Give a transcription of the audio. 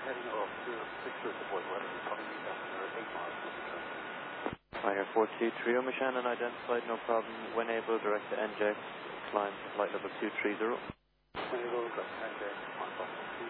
heading off to 6 to avoid weather. Probably 8 miles from the train. Tiger 423 on Shannon identified, no problem. When able, direct to NJ, climb flight level 230. When able, direct to NJ, climb flight level 230.